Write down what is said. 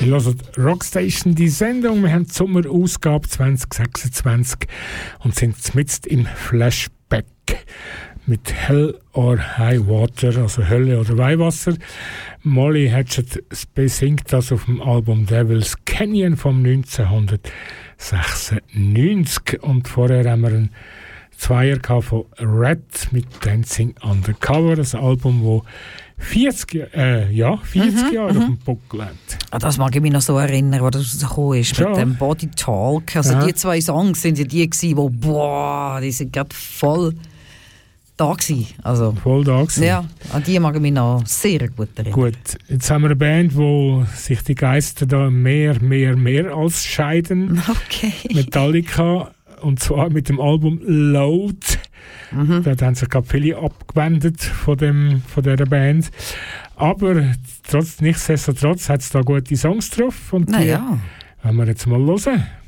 Wir hören Rockstation, die Sendung. Wir haben die Sommerausgabe 2026 und sind mitten im Flashback mit Hell or High Water, also Hölle oder Weihwasser. Molly Hatchet besingt das auf dem Album Devil's Canyon vom 1996. Und vorher haben wir einen Zweier von Red mit Dancing Undercover, das Album, das 40 Jahre auf dem Buckel hat. Das mag ich mich noch so erinnern, wo das rausgekommen ist, mit dem Body Talk. Also die zwei Songs sind ja die gewesen, die sind gerade voll da gewesen. Also, voll da gewesen. Ja, an die mag ich mich noch sehr gut erinnern. Gut, jetzt haben wir eine Band, wo sich die Geister da mehr als scheiden. Okay. Metallica, und zwar mit dem Album Load. Da haben sich gerade viele abgewendet von dieser Band. Aber nichtsdestotrotz hat es da gute Songs drauf. Und die wollen wir jetzt mal hören.